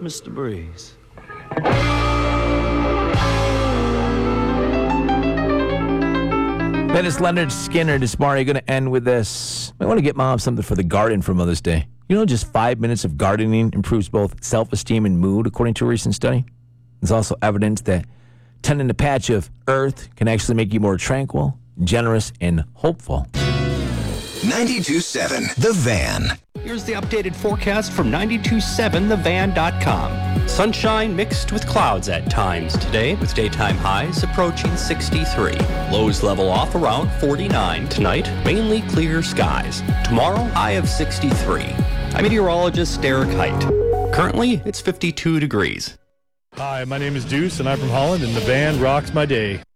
Mr. Breeze. Dennis Leonard Skinner this morning. Going to end with this. I want to get Mom something for the garden for Mother's Day. You know, just 5 minutes of gardening improves both self-esteem and mood, according to a recent study. There's also evidence that tending a patch of earth can actually make you more tranquil, generous, and hopeful. 92.7 The Van. Here's the updated forecast from 927thevan.com. Sunshine mixed with clouds at times today, with daytime highs approaching 63. Lows level off around 49 tonight, mainly clear skies. Tomorrow, high of 63. I'm meteorologist Derek Height. Currently, it's 52 degrees. Hi, my name is Deuce, and I'm from Holland, and the van rocks my day.